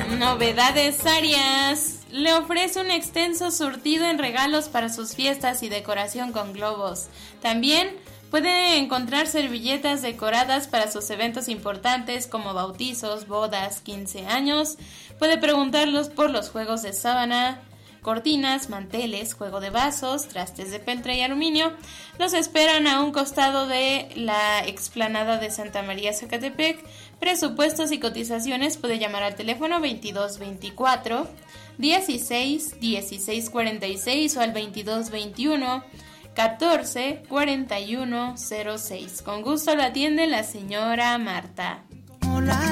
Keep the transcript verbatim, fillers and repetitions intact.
Novedades Arias le ofrece un extenso surtido en regalos para sus fiestas y decoración con globos. También puede encontrar servilletas decoradas para sus eventos importantes como bautizos, bodas, quince años. Puede preguntarlos por los juegos de sábana, cortinas, manteles, juego de vasos, trastes de peltre y aluminio. Los esperan a un costado de la explanada de Santa María Zacatepec. Presupuestos y cotizaciones puede llamar al teléfono veintidós veinticuatro dieciséis dieciséis cuarenta y seis o al veintidós veintiuno catorce cuarenta y uno cero seis. Con gusto lo atiende la señora Marta. Hola.